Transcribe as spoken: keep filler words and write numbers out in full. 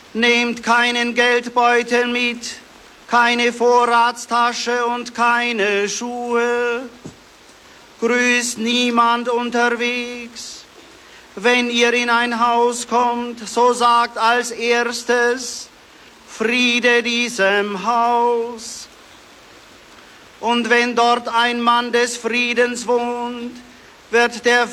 Nehmt keinen Geldbeutel mit, keine Vorratstasche und keine Schuhe. Grüßt niemand unterwegs. Wenn ihr in ein Haus kommt, so sagt als erstes, Friede diesem Haus. Und wenn dort ein Mann des Friedens wohnt, wird der